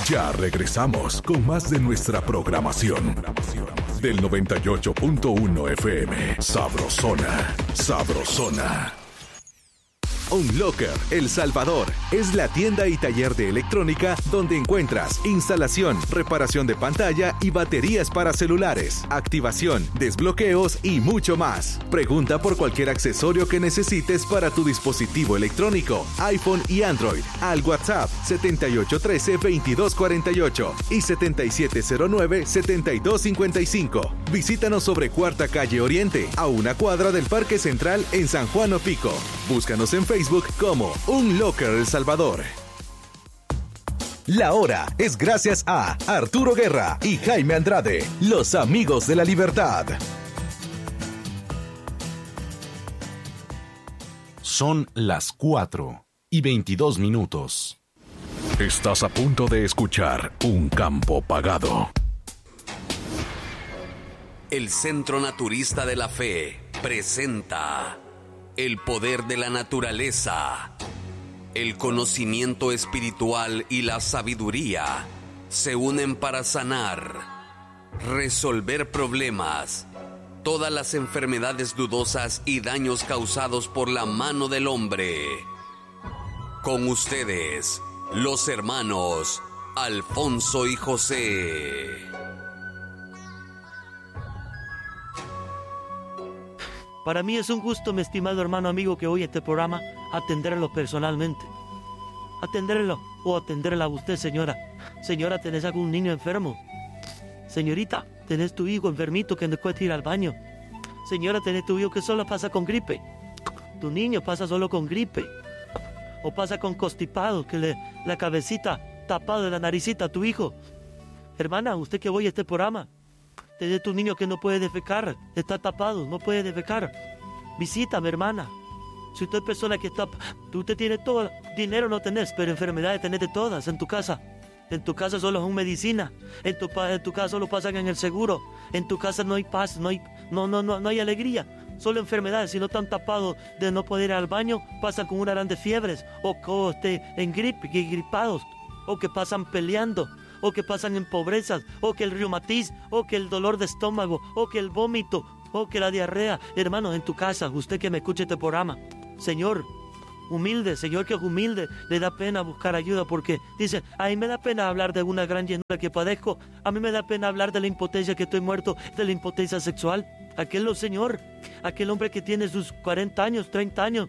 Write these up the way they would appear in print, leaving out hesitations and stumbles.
Ya regresamos con más de nuestra programación. Del 98.1 FM. Sabrosona. Sabrosona. Unlocker El Salvador es la tienda y taller de electrónica donde encuentras instalación, reparación de pantalla y baterías para celulares, activación, desbloqueos y mucho más. Pregunta por cualquier accesorio que necesites para tu dispositivo electrónico, iPhone y Android, al WhatsApp 7813-2248 y 7709-7255. Visítanos sobre Cuarta Calle Oriente, a una cuadra del Parque Central en San Juan Opico. Búscanos en Facebook como Unlocker El Salvador. La hora es gracias a Arturo Guerra y Jaime Andrade, los amigos de la libertad. Son las 4:22. Estás a punto de escuchar Un Campo Pagado. El Centro Naturista de la Fe presenta el poder de la naturaleza. El conocimiento espiritual y la sabiduría se unen para sanar, resolver problemas, todas las enfermedades dudosas y daños causados por la mano del hombre. Con ustedes, los hermanos Alfonso y José. Para mí es un gusto, mi estimado hermano amigo, que hoy este programa atenderlo personalmente. Atenderlo o atenderla a usted, señora. Señora, ¿tenés algún niño enfermo? Señorita, ¿tenés tu hijo enfermito que no puede ir al baño? Señora, ¿tenés tu hijo que solo pasa con gripe? Tu niño pasa solo con gripe. O pasa con constipado, que la cabecita tapado de la naricita a tu hijo. Hermana, usted que oye este programa, tenés tu niño que no puede defecar, está tapado, no puede defecar. Visítame, hermana. Si usted es persona que está... Usted tiene todo, dinero no tenés, pero enfermedades tenés de todas en tu casa. En tu casa solo son medicina. En tu casa solo pasan en el seguro. En tu casa no hay paz, no hay alegría. Solo enfermedades. Si no están tapados de no poder ir al baño, pasan con una grande fiebres. O en gripados. O que pasan peleando. O que pasan en pobrezas. O que el reumatismo. O que el dolor de estómago. O que el vómito. O que la diarrea. Hermano, en tu casa, usted que me escuche este programa, Señor, humilde, Señor que es humilde, le da pena buscar ayuda porque dice, a mí me da pena hablar de una gran llenura que padezco, a mí me da pena hablar de la impotencia que estoy muerto, de la impotencia sexual. Señor, aquel hombre que tiene sus 40 años, 30 años,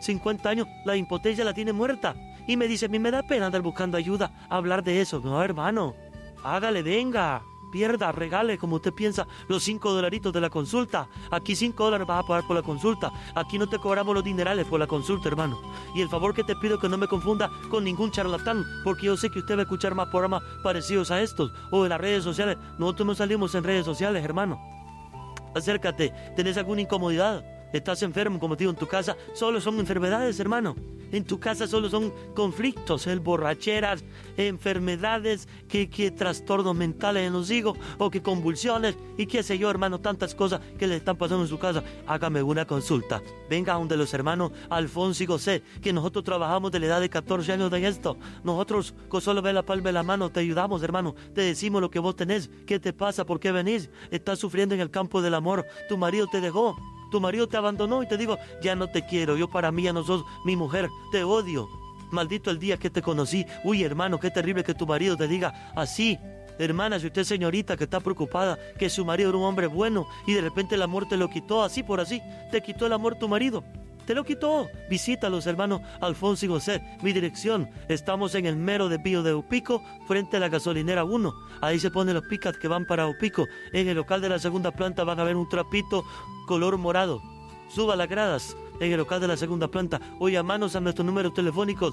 50 años, la impotencia la tiene muerta. Y me dice, a mí me da pena andar buscando ayuda, hablar de eso. No, hermano, hágale, venga. Pierda, regale, como usted piensa, los $5 de la consulta. Aquí $5 vas a pagar por la consulta. Aquí no te cobramos los dinerales por la consulta, hermano. Y el favor que te pido que no me confunda con ningún charlatán, porque yo sé que usted va a escuchar más programas parecidos a estos, o en las redes sociales. Nosotros no salimos en redes sociales, hermano. Acércate, ¿tenés alguna incomodidad? ¿Estás enfermo, como te digo, en tu casa? Solo son enfermedades, hermano. En tu casa solo son conflictos, borracheras, enfermedades, que trastornos mentales en los hijos, o que convulsiones, y qué sé yo, hermano, tantas cosas que le están pasando en su casa. Hágame una consulta. Venga a donde los hermanos Alfonso y José, que nosotros trabajamos de la edad de 14 años en esto. Nosotros, con solo ver la palma de la mano, te ayudamos, hermano. Te decimos lo que vos tenés, qué te pasa, por qué venís. Estás sufriendo en el campo del amor. Tu marido te dejó. Tu marido te abandonó y te digo, ya no te quiero, yo para mí ya no sos mi mujer, te odio. Maldito el día que te conocí. Uy, hermano, qué terrible que tu marido te diga así. Hermana, si usted es señorita que está preocupada, que su marido era un hombre bueno y de repente el amor te lo quitó así por así, te quitó el amor tu marido. Te lo quitó. Visita a los hermanos Alfonso y José. Mi dirección, estamos en el mero de Pío de Opico, frente a la gasolinera 1. Ahí se ponen los pickups que van para Opico. En el local de la segunda planta van a ver un trapito color morado. Suba las gradas en el local de la segunda planta o llamanos a nuestros números telefónicos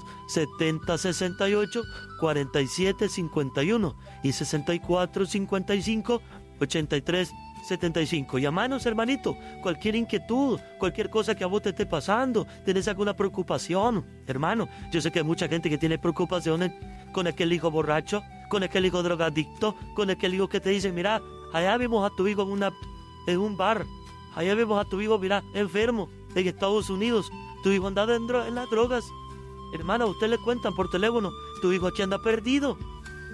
7068-4751 y 6455-8375. Llamanos, hermanito, cualquier inquietud, cualquier cosa que a vos te esté pasando, tenés alguna preocupación, hermano. Yo sé que hay mucha gente que tiene preocupaciones con aquel hijo borracho, con aquel hijo drogadicto, con aquel hijo que te dice, mira, allá vimos a tu hijo en un bar, allá vimos a tu hijo, mira, enfermo, en Estados Unidos, tu hijo anda en las drogas. Hermana, a usted le cuentan por teléfono, tu hijo aquí anda perdido.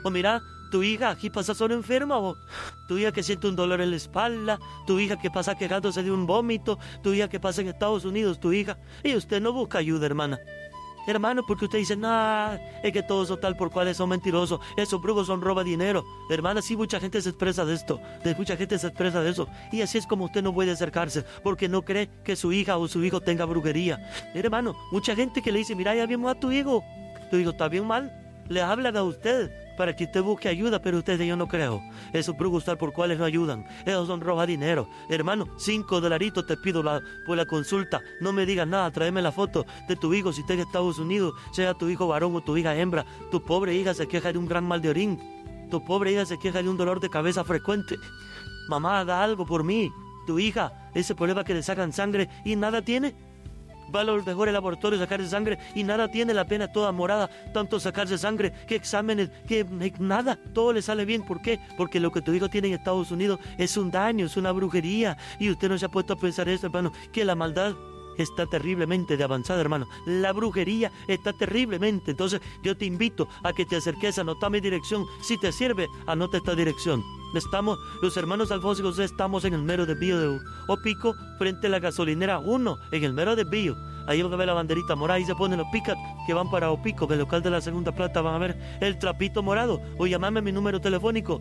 O mira, tu hija aquí pasa solo enferma, o tu hija que siente un dolor en la espalda, tu hija que pasa quejándose de un vómito, tu hija que pasa en Estados Unidos, tu hija, y usted no busca ayuda, hermana. Hermano, porque usted dice, nah, es que todos son tal por cuales son mentirosos, esos brujos son roba dinero. Hermana, sí, mucha gente se expresa de esto, mucha gente se expresa de eso, y así es como usted no puede acercarse, porque no cree que su hija o su hijo tenga brujería. Hermano, mucha gente que le dice, mira, ya vimos a tu hijo está bien mal, le hablan a usted para que usted busque ayuda, pero usted yo no creo. Esos brujos tal por cuales no ayudan, esos son roba dinero. Hermano, $5 te pido por la consulta, no me digas nada, tráeme la foto de tu hijo si está en Estados Unidos, sea tu hijo varón o tu hija hembra. Tu pobre hija se queja de un gran mal de orín, tu pobre hija se queja de un dolor de cabeza frecuente. Mamá, da algo por mí. Tu hija, ese problema que le sacan sangre y nada tiene. Va a los mejores laboratorios a sacarse sangre y nada tiene, la pena toda morada, tanto sacarse sangre, que exámenes, que nada, todo le sale bien. ¿Por qué? Porque lo que tu hijo tiene en Estados Unidos es un daño, es una brujería, y usted no se ha puesto a pensar eso, hermano, que la maldad está terriblemente de avanzada, hermano. La brujería está terriblemente. Entonces yo te invito a que te acerques, anota mi dirección. Si te sirve, anota esta dirección. Estamos, los hermanos Alfonso y José, estamos en el mero desvío de Opico, frente a la gasolinera 1, en el mero desvío. Ahí van a ver la banderita morada y se ponen los pickup que van para Opico, del local de la segunda planta van a ver el trapito morado. O llamame a mi número telefónico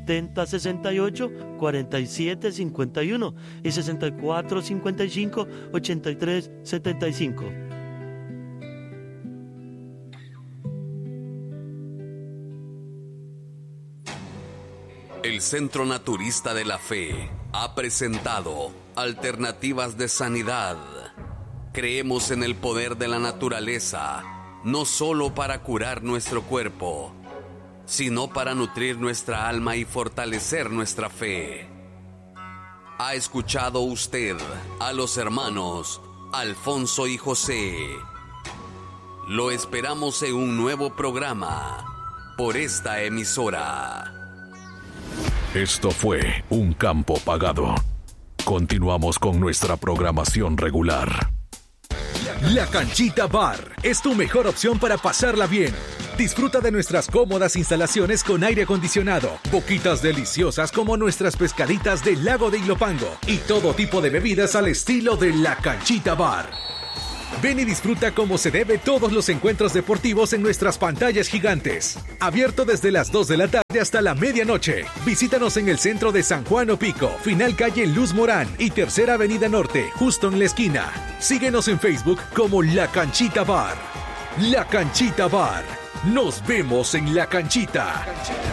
7068-4751 y 6455-8375. El Centro Naturista de la Fe ha presentado Alternativas de Sanidad. Creemos en el poder de la naturaleza, no solo para curar nuestro cuerpo, sino para nutrir nuestra alma y fortalecer nuestra fe. ¿Ha escuchado usted a los hermanos Alfonso y José? Lo esperamos en un nuevo programa por esta emisora. Esto fue Un Campo Pagado. Continuamos con nuestra programación regular. La Canchita Bar es tu mejor opción para pasarla bien. Disfruta de nuestras cómodas instalaciones con aire acondicionado, boquitas deliciosas como nuestras pescaditas del lago de Ilopango y todo tipo de bebidas al estilo de La Canchita Bar. Ven y disfruta como se debe todos los encuentros deportivos en nuestras pantallas gigantes. Abierto desde las 2 de la tarde hasta la medianoche. Visítanos en el centro de San Juan Opico, final calle Luz Morán y Tercera Avenida Norte, justo en la esquina. Síguenos en Facebook como La Canchita Bar. La Canchita Bar. Nos vemos en La Canchita.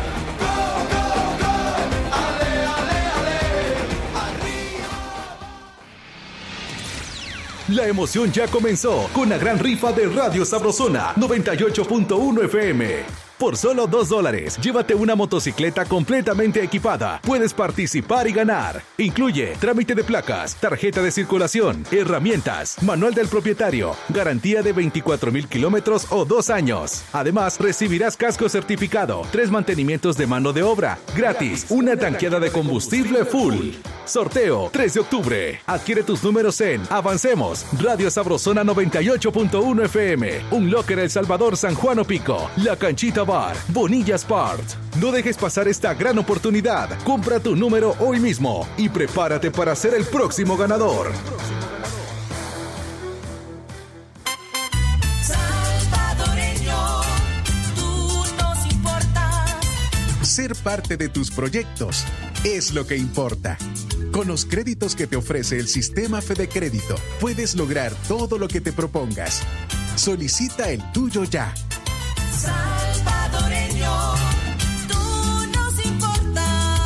La emoción ya comenzó con la gran rifa de Radio Sabrosona 98.1 FM. Por solo $2, llévate una motocicleta completamente equipada. Puedes participar y ganar. Incluye trámite de placas, tarjeta de circulación, herramientas, manual del propietario, garantía de 24,000 kilómetros o 2 años. Además, recibirás casco certificado, 3 mantenimientos de mano de obra, gratis, una tanqueada de combustible full. Sorteo 3 de octubre. Adquiere tus números en Avancemos, Radio Sabrosona 98.1 FM, Un Locker El Salvador, San Juan Opico, La Canchita Bar, Bonilla Sport. No dejes pasar esta gran oportunidad. Compra tu número hoy mismo y prepárate para ser el próximo ganador. Salvadoreño, tú nos importas. Ser parte de tus proyectos es lo que importa. Con los créditos que te ofrece el sistema Fede Crédito, puedes lograr todo lo que te propongas. Solicita el tuyo ya. Salvadoreño, tú nos importas.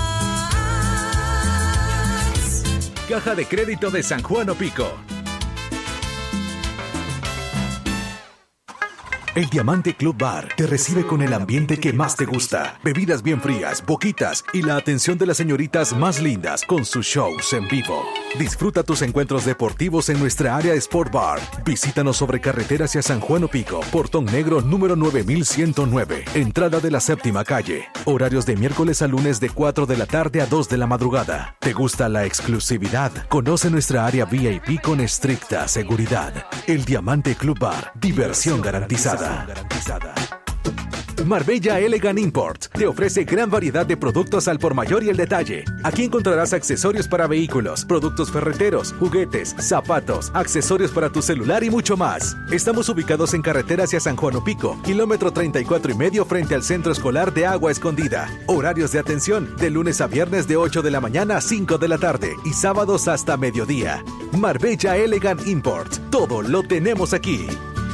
Caja de Crédito de San Juan Opico. El Diamante Club Bar te recibe con el ambiente que más te gusta. Bebidas bien frías, boquitas y la atención de las señoritas más lindas con sus shows en vivo. Disfruta tus encuentros deportivos en nuestra área Sport Bar. Visítanos sobre carretera hacia San Juan Opico, Portón Negro número 9109, entrada de la 7ª calle. Horarios de miércoles a lunes de 4 de la tarde a 2 de la madrugada. ¿Te gusta la exclusividad? Conoce nuestra área VIP con estricta seguridad. El Diamante Club Bar, diversión garantizada. Marbella Elegant Import te ofrece gran variedad de productos al por mayor y el detalle. Aquí encontrarás accesorios para vehículos, productos ferreteros, juguetes, zapatos, accesorios para tu celular y mucho más. Estamos ubicados en carretera hacia San Juan Opico, kilómetro 34,5 frente al Centro Escolar de Agua Escondida. Horarios de atención de lunes a viernes de 8 de la mañana a 5 de la tarde y sábados hasta mediodía. Marbella Elegant Import. Todo lo tenemos aquí.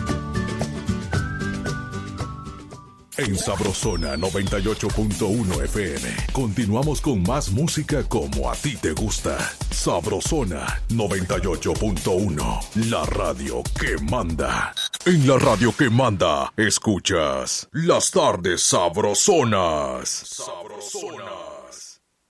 En Sabrosona 98.1 FM. Continuamos con más música como a ti te gusta. Sabrosona 98.1. La radio que manda. En la radio que manda, escuchas Las Tardes Sabrosonas. Sabrosona.